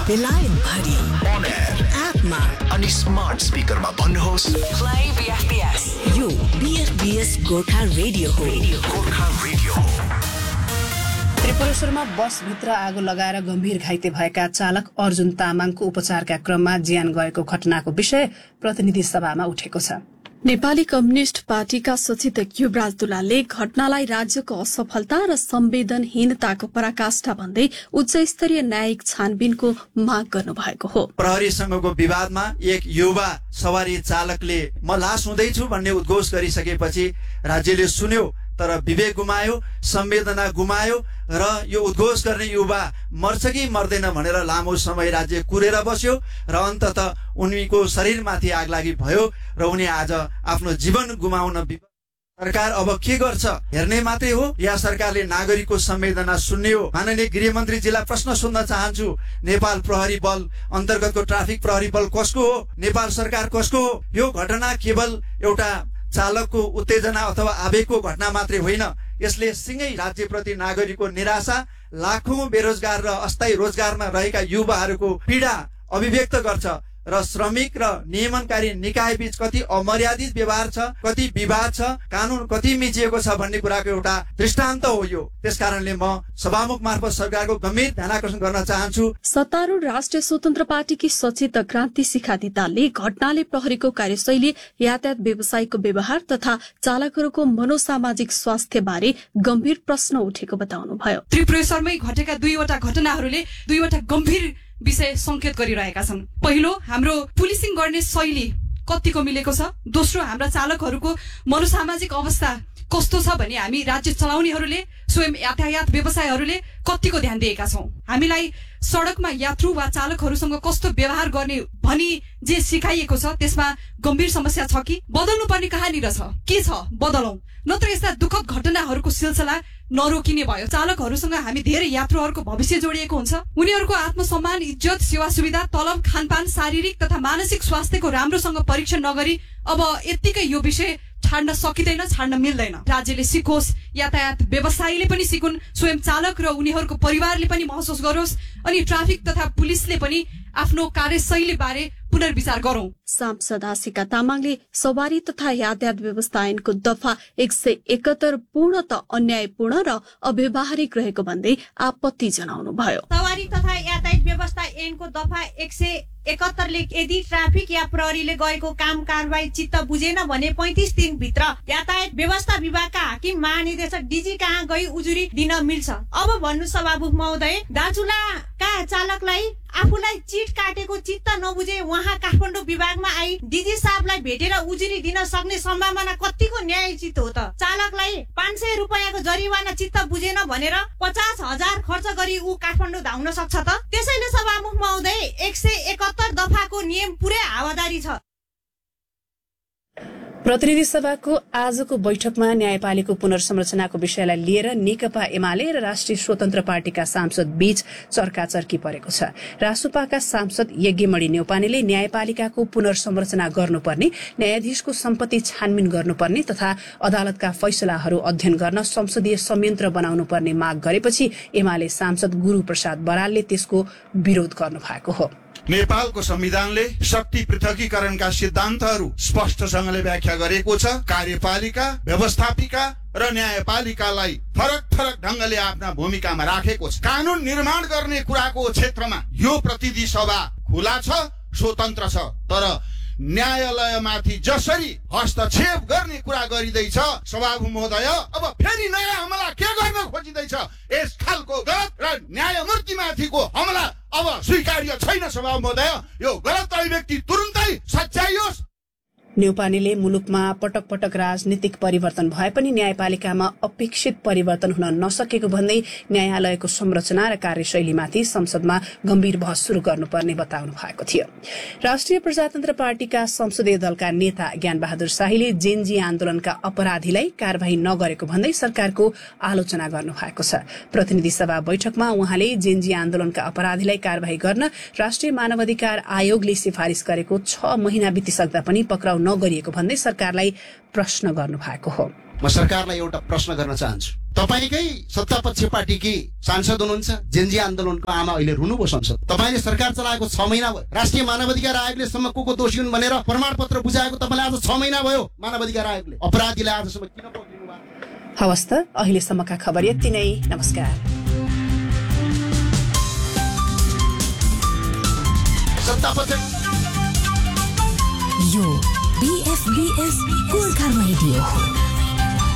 बेलायत भरि on air एपमा अनि स्मार्ट स्पिकरमा भन्नुहोस् प्ले बीएफबीएस। यो बीएफबीएस गोर्खा रेडियो हो। गोर्खा रेडियो। त्रिपुरेश्वरमा बसभित्र आगो लगाएर गम्भीर घाइते भएका चालक अर्जुन तामाङको उपचारका क्रममा ज्यान गएको घटनाको विषय प्रतिनिधि सभामा उठेको छ। नेपाली कम्युनिष्ट पार्टीका सचेतक युवराज दुलालले घटनालाई राज्यको असफलता र संवेदनहीनताको पराकाष्ठा भन्दै उच्च स्तरीय न्यायिक छानबिनको माग गर्नुभएको हो। प्रहरीसँगको विवादमा एक युवा सवारी चालकले म लास हुँदैछु भन्ने उद्घोष गरिसकेपछि राज्यले सुन्यो, तर विवेक गुमायो, संवेदना गुमायो र यो उद्घोष गर्ने युवा मर्छ कि मर्दैन भनेर लामो समय राज्य कुरेर बस्यो र अन्ततः उनीको शरीरमाथि आगलागी भयो र उनी आज आफ्नो जीवन गुमाउन। सरकार अब के गर्छ हेर्ने मात्रै हो या सरकारले नागरिकको संवेदना सुन्ने हो? माननीय गृहमन्त्रीजीलाई प्रश्न सोध्न चाहन्छु, नेपाल प्रहरी बल अन्तर्गतको ट्राफिक प्रहरी बल कसको हो? नेपाल सरकार कसको हो? यो घटना केवल एउटा चालकको उत्तेजना अथवा आवेगको घटना मात्रै होइन, यसले सिंगै राज्यप्रति नागरिकको निराशा, लाखौं बेरोजगार र अस्थायी रोजगारमा रहेका युवाहरूको पीडा अभिव्यक्त गर्छ र श्रमिक र नियमनकारी निकाय बीच कति अमर्यादित व्यवहार छ, कति विवाद छ, कानून कति मिचिएको छ भन्ने कुराको एउटा दृष्टान्त हो यो। त्यसकारणले म सभामुख मार्फत सरकारको गम्भीर ध्यानाकर्षण गर्न चाहन्छु। सत्तारूढ़ राष्ट्रिय स्वतन्त्र पार्टीकी सचेतक क्रान्ति शिखा दितालले घटनाले प्रहरीको कार्यशैली, यातायात व्यवसायको व्यवहार तथा चालकहरूको मनोसामाजिक स्वास्थ्य बारे गम्भीर प्रश्न उठेको बताउनुभयो। त्रिपुरेश्वरमै घटेका दुईवटा घटनाहरूले दुईवटा गम्भीर विषय संकेत गरिरहेका छन्। पहिलो, हाम्रो पुलिसिङ गर्ने शैली कतिको मिलेको छ। दोस्रो, हाम्रा चालकहरूको मनोसामाजिक अवस्था कस्तो छ भने हामी राज्य चलाउनेहरूले, स्वयं यातायात व्यवसायहरूले कतिको ध्यान दिएका छौं। हामीलाई सड़कमा यात्रु वा चालकहरूसँग कस्तो व्यवहार गर्ने भनी जे सिकाइएको छ त्यसमा गम्भीर समस्या छ कि बदल्नु पर्ने कहाँनिर छ, के छ बदलौं, नत्र यस्ता दुःखद घटनाहरूको सिलसिला नरोकिने भयो। चालकहरूसँग हामी धेरै यात्रुहरूको भविष्य जोडिएको हुन्छ। उनीहरूको आत्मसम्मान, इज्जत, सेवा सुविधा, तलब, खानपान, शारीरिक तथा मानसिक स्वास्थ्यको राम्रोसँग परीक्षण नगरी अब यत्तिकै यो विषय छाड्न सकिँदैन, छाड्न मिल्दैन। राज्यले सिकोस्, यातायात व्यवसायीले पनि सिकुन्, स्वयं चालक र उनीहरूको परिवारले पनि महसुस गरोस्, अनि ट्राफिक तथा पुलिसले पनि आफ्नो कार्यशैली बारे पुनर्विचार गरौं। सांसद आशिका तामाङले सवारी तथा यातायात व्यवस्था ऐनको दफा 171 पूर्णतः अन्यायपूर्ण र अव्यवहारिक रहेको भन्दै आपत्ति जनाउनुभयो। सवारी तथा यातायात व्यवस्था ऐनको दफा 171 ले यदि ट्राफिक या प्रहरीले गरेको काम कारवाही चित्त बुझेन भने 35 दिनभित्र यातायात व्यवस्था विभागका हाकिम महानिर्देशक डीजी कहाँ गई उजुरी दिन मिल्छ। अब भन्नु सभामुख महोदय, दार्चुलाका चालकलाई आफूलाई चिट काटेको चित्त नबुझे उहाँ काठमाडौँ विभागमा आई डीजी साहबलाई भेटेर उजुरी दिन सक्ने सम्भावना कतिको न्यायोचित हो त? चालकलाई 500 रुपियाँको जरिवाना चित्त बुझेन भनेर 50,000 खर्च गरी ऊ काठमाडौँ धाउन सक्छ त? त्यसैले सभामुख महोदय 171 दफाको नियम पुरै हावादारी छ। प्रतिनिधि सभाको आजको बैठकमा न्यायपालिकाको पुनर्संरचनाको विषयलाई लिएर नेकपा एमाले र राष्ट्रिय स्वतन्त्र पार्टीका सांसद बीच चर्काचर्की परेको छ। रासुपाका सांसद यज्ञमणि न्यौपानेले न्यायपालिकाको पुनर्संरचना गर्नुपर्ने, न्यायाधीशको सम्पत्ति छानबिन गर्नुपर्ने तथा अदालतका फैसलाहरू अध्ययन गर्न संसदीय संयन्त्र बनाउनु पर्ने माग गरेपछि एमाले सांसद गुरूप्रसाद बरालले त्यसको विरोध गर्नु भएको हो। नेपालको संविधानले शक्ति पृथकीकरणका सिद्धान्तहरू स्पष्टसँगले व्याख्या गरेको छ। कार्यपालिका, व्यवस्थापिका र न्यायपालिकालाई फरक फरक ढंगले आफ्ना भूमिकामा राखेको छ। कानून निर्माण गर्ने कुराको क्षेत्रमा यो प्रतिनिधि सभा खुला छ, स्वतन्त्र छ, तर न्यायालयमाथि जसरी हस्तक्षेप गर्ने कुरा गरिँदैछ सभामुख महोदय, अब फेरि नयाँ हमला के गर्न खोजिँदैछ? यस खालको गलत र न्यायमूर्तिमाथिको हमला अब स्वीकार्य छैन सभामुख महोदय। यो गलत अभिव्यक्ति तुरुन्तै सच्याइयोस्। न्यौपानेले मुलुकमा पटक पटक राजनीतिक परिवर्तन भए पनि न्यायपालिकामा अपेक्षित परिवर्तन हुन नसकेको भन्दै न्यायालयको संरचना र कार्यशैलीमाथि संसदमा गम्भीर बहस शुरू गर्नुपर्ने बताउनु भएको थियो। राष्ट्रिय प्रजातन्त्र पार्टीका संसदीय दलका नेता ज्ञानबहादुर शाहीले जेनजी आन्दोलनका अपराधीलाई कार्यवाही नगरेको भन्दै सरकारको आलोचना गर्नु भएको छ। प्रतिनिधि सभा बैठकमा उहाँले जेनजी आन्दोलनका अपराधीलाई कार्यवाही गर्न राष्ट्रिय मानवाधिकार आयोगले सिफारिश गरेको 6 महिना बितिसक्दा पनि पक्राउ नगरिएको भन्दै सरकारलाई प्रश्न गर्नु भएको हो। म सरकारलाई एउटा प्रश्न गर्न चाहन्छु। तपाईकै सत्तापक्ष पार्टीकी सांसद हुनुहुन्छ, जेनजी आन्दोलनको आमा अहिले रुनुभयो संसद। तपाईले सरकार चलाएको 6 महिना भयो। राष्ट्रिय मानवाधिकार आयोगले सम्म को दोषी हुन् भनेर प्रमाणपत्र बुझाएको तपाईले आज 6 महिना भयो। मानवाधिकार आयोगले अपराधीलाई आजसम्म किन पक्रिनु भएको? हवस् त, अहिलेसम्मका खबर यति नै। नमस्कार। यो BFBS गोर्खा रेडियो हो।